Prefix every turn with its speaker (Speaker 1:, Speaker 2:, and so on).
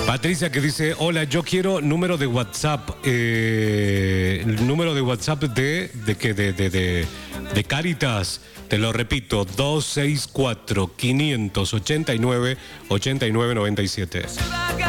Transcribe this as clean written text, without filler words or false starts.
Speaker 1: Patricia que dice, hola, yo quiero número de WhatsApp. El número de WhatsApp de Cáritas. Te lo repito, 264-589-8997.